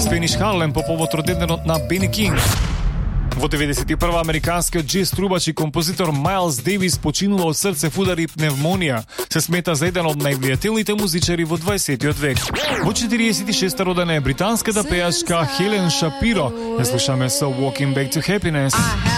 Spanish Harlem по повод роденденот на Бени Кинг. Во 91-а американскиот джез трубач и композитор Майлз Дейвис починува од срцев удар и пневмонија. Се смета за еден од највлијателните музичари во 20 век. Во 46-та родена е британската пејачка Хелен Шапиро. Ја слушаме со Walking Back to Happiness.